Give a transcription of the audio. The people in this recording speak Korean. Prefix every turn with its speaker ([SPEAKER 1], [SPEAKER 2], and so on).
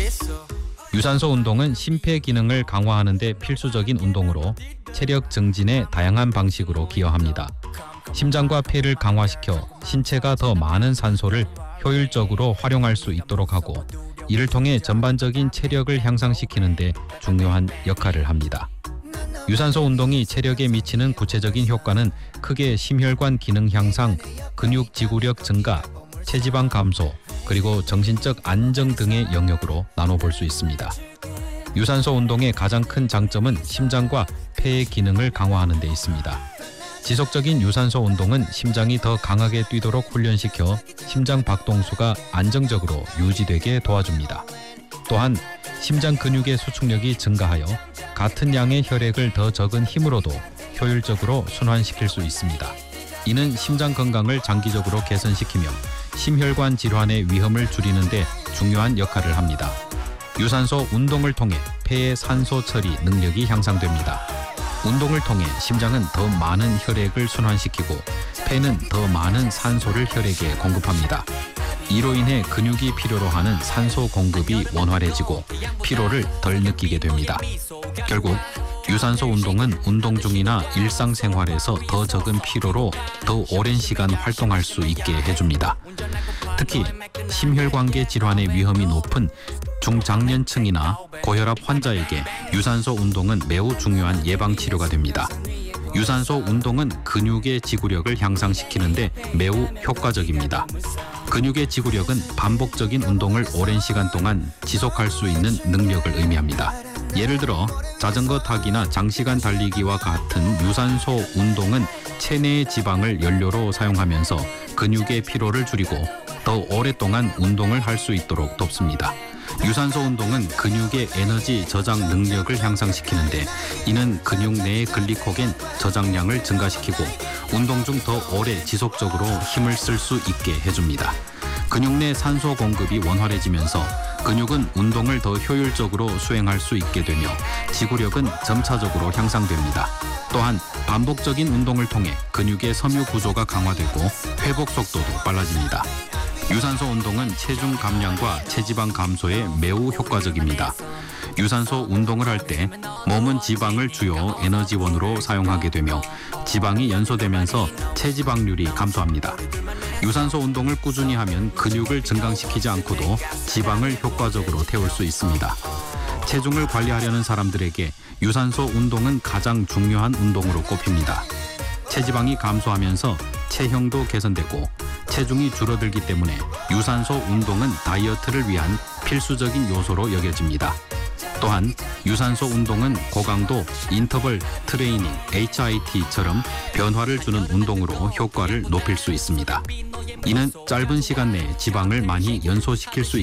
[SPEAKER 1] 유산소 운동은 심폐 기능을 강화하는 데 필수적인 운동으로 체력 증진에 다양한 방식으로 기여합니다. 심장과 폐를 강화시켜 신체가 더 많은 산소를 효율적으로 활용할 수 있도록 하고 이를 통해 전반적인 체력을 향상시키는 데 중요한 역할을 합니다. 유산소 운동이 체력에 미치는 구체적인 효과는 크게 심혈관 기능 향상, 근육 지구력 증가, 체지방 감소, 그리고 정신적 안정 등의 영역으로 나눠볼 수 있습니다. 유산소 운동의 가장 큰 장점은 심장과 폐의 기능을 강화하는 데 있습니다. 지속적인 유산소 운동은 심장이 더 강하게 뛰도록 훈련시켜 심장 박동수가 안정적으로 유지되게 도와줍니다. 또한 심장 근육의 수축력이 증가하여 같은 양의 혈액을 더 적은 힘으로도 효율적으로 순환시킬 수 있습니다. 이는 심장 건강을 장기적으로 개선시키며 심혈관 질환의 위험을 줄이는 데 중요한 역할을 합니다. 유산소 운동을 통해 폐의 산소 처리 능력이 향상됩니다. 운동을 통해 심장은 더 많은 혈액을 순환시키고 폐는 더 많은 산소를 혈액에 공급합니다. 이로 인해 근육이 필요로 하는 산소 공급이 원활해지고 피로를 덜 느끼게 됩니다. 결국 유산소 운동은 운동 중이나 일상생활에서 더 적은 피로로 더 오랜 시간 활동할 수 있게 해줍니다. 특히 심혈관계 질환의 위험이 높은 중장년층이나 고혈압 환자에게 유산소 운동은 매우 중요한 예방치료가 됩니다. 유산소 운동은 근육의 지구력을 향상시키는데 매우 효과적입니다. 근육의 지구력은 반복적인 운동을 오랜 시간 동안 지속할 수 있는 능력을 의미합니다. 예를 들어 자전거 타기나 장시간 달리기와 같은 유산소 운동은 체내의 지방을 연료로 사용하면서 근육의 피로를 줄이고 더 오랫동안 운동을 할 수 있도록 돕습니다. 유산소 운동은 근육의 에너지 저장 능력을 향상시키는데 이는 근육 내의 글리코겐 저장량을 증가시키고 운동 중 더 오래 지속적으로 힘을 쓸 수 있게 해줍니다. 근육 내 산소 공급이 원활해지면서 근육은 운동을 더 효율적으로 수행할 수 있게 되며 지구력은 점차적으로 향상됩니다. 또한 반복적인 운동을 통해 근육의 섬유 구조가 강화되고 회복 속도도 빨라집니다. 유산소 운동은 체중 감량과 체지방 감소에 매우 효과적입니다. 유산소 운동을 할 때 몸은 지방을 주요 에너지원으로 사용하게 되며 지방이 연소되면서 체지방률이 감소합니다. 유산소 운동을 꾸준히 하면 근육을 증강시키지 않고도 지방을 효과적으로 태울 수 있습니다. 체중을 관리하려는 사람들에게 유산소 운동은 가장 중요한 운동으로 꼽힙니다. 체지방이 감소하면서 체형도 개선되고 체중이 줄어들기 때문에 유산소 운동은 다이어트를 위한 필수적인 요소로 여겨집니다. 또한 유산소 운동은 고강도 인터벌 트레이닝 HIIT처럼 변화를 주는 운동으로 효과를 높일 수 있습니다. 이는 짧은 시간 내에 지방을 많이 연소시킬 수